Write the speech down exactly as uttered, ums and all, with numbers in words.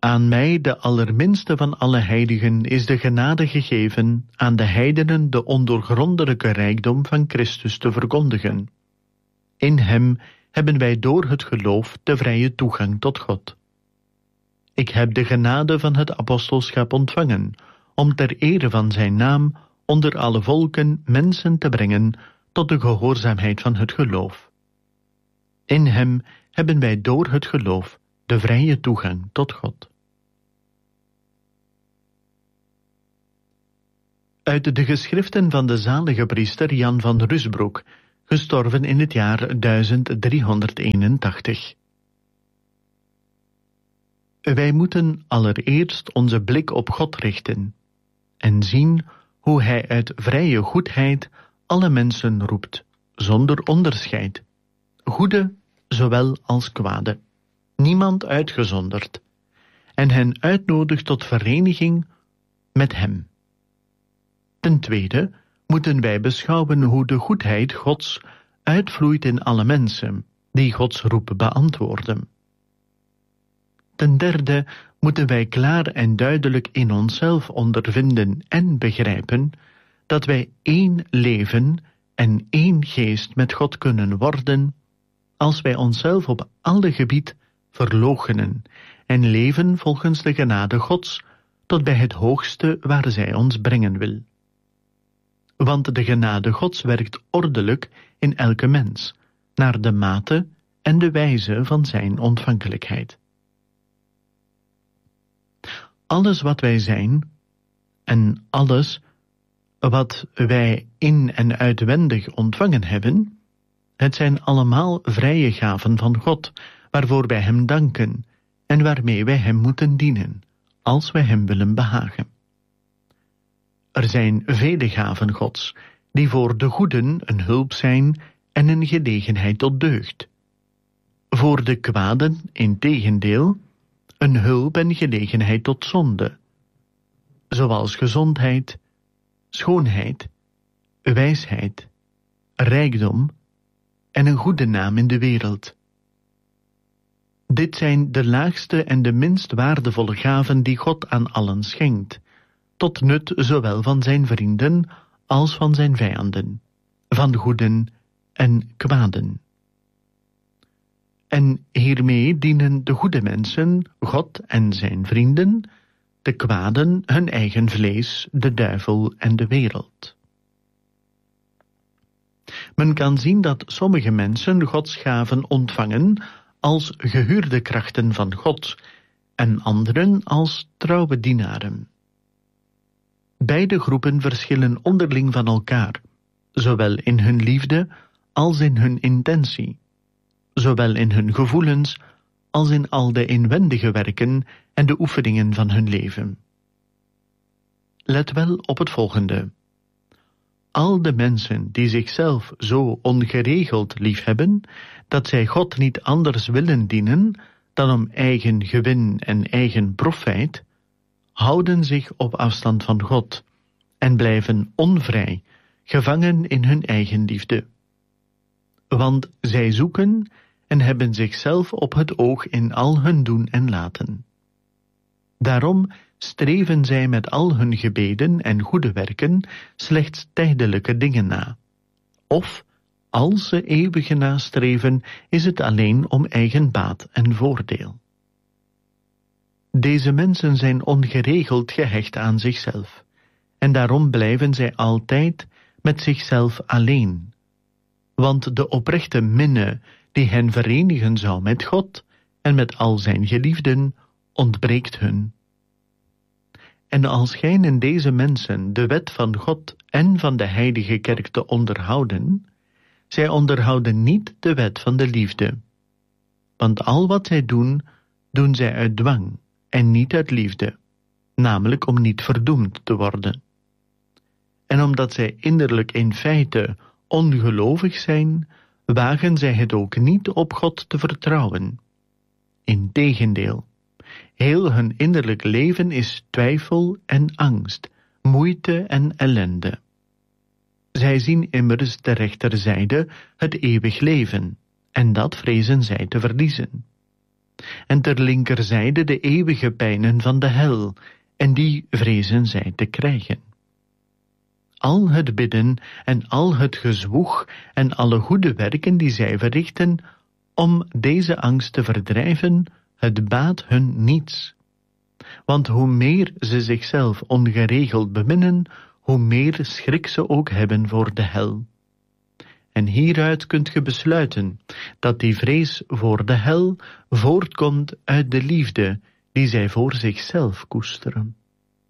Aan mij, de allerminste van alle heiligen, is de genade gegeven aan de heidenen de ondoorgrondelijke rijkdom van Christus te verkondigen. In hem hebben wij door het geloof de vrije toegang tot God. Ik heb de genade van het apostelschap ontvangen, om ter ere van zijn naam onder alle volken mensen te brengen tot de gehoorzaamheid van het geloof. In hem hebben wij door het geloof de vrije toegang tot God. Uit de geschriften van de zalige priester Jan van Rusbroek, gestorven in het jaar duizend driehonderdeenentachtig. Wij moeten allereerst onze blik op God richten en zien hoe Hij uit vrije goedheid alle mensen roept, zonder onderscheid, goede zowel als kwade, niemand uitgezonderd, en hen uitnodigt tot vereniging met Hem. Ten tweede moeten wij beschouwen hoe de goedheid Gods uitvloeit in alle mensen, die Gods roep beantwoorden. Ten derde moeten wij klaar en duidelijk in onszelf ondervinden en begrijpen dat wij één leven en één geest met God kunnen worden als wij onszelf op alle gebied verloochenen en leven volgens de genade Gods tot bij het hoogste waar zij ons brengen wil. Want de genade Gods werkt ordelijk in elke mens, naar de mate en de wijze van zijn ontvankelijkheid. Alles wat wij zijn, en alles wat wij in- en uitwendig ontvangen hebben, het zijn allemaal vrije gaven van God, waarvoor wij Hem danken en waarmee wij Hem moeten dienen, als wij Hem willen behagen. Er zijn vele gaven Gods, die voor de goeden een hulp zijn en een gelegenheid tot deugd. Voor de kwaden, integendeel, een hulp en gelegenheid tot zonde, zoals gezondheid, schoonheid, wijsheid, rijkdom en een goede naam in de wereld. Dit zijn de laagste en de minst waardevolle gaven die God aan allen schenkt, tot nut zowel van zijn vrienden als van zijn vijanden, van goeden en kwaden. En hiermee dienen de goede mensen God en zijn vrienden, de kwaden hun eigen vlees, de duivel en de wereld. Men kan zien dat sommige mensen Gods gaven ontvangen als gehuurde krachten van God en anderen als trouwe dienaren. Beide groepen verschillen onderling van elkaar, zowel in hun liefde als in hun intentie, zowel in hun gevoelens als in al de inwendige werken en de oefeningen van hun leven. Let wel op het volgende. Al de mensen die zichzelf zo ongeregeld liefhebben, dat zij God niet anders willen dienen dan om eigen gewin en eigen profijt, houden zich op afstand van God en blijven onvrij, gevangen in hun eigen liefde. Want zij zoeken en hebben zichzelf op het oog in al hun doen en laten. Daarom streven zij met al hun gebeden en goede werken slechts tijdelijke dingen na. Of, als ze eeuwige nastreven, is het alleen om eigen baat en voordeel. Deze mensen zijn ongeregeld gehecht aan zichzelf, en daarom blijven zij altijd met zichzelf alleen. Want de oprechte minne die hen verenigen zou met God en met al zijn geliefden, ontbreekt hun. En al schijnen deze mensen de wet van God en van de heilige kerk te onderhouden, zij onderhouden niet de wet van de liefde. Want al wat zij doen, doen zij uit dwang en niet uit liefde, namelijk om niet verdoemd te worden. En omdat zij innerlijk in feite ongelovig zijn, wagen zij het ook niet op God te vertrouwen. Integendeel, heel hun innerlijk leven is twijfel en angst, moeite en ellende. Zij zien immers ter rechterzijde het eeuwig leven, en dat vrezen zij te verliezen. en ter linkerzijde de eeuwige pijnen van de hel, en die vrezen zij te krijgen. Al het bidden en al het gezwoeg en alle goede werken die zij verrichten om deze angst te verdrijven, het baat hun niets. Want hoe meer ze zichzelf ongeregeld beminnen, hoe meer schrik ze ook hebben voor de hel. En hieruit kunt ge besluiten dat die vrees voor de hel voortkomt uit de liefde die zij voor zichzelf koesteren.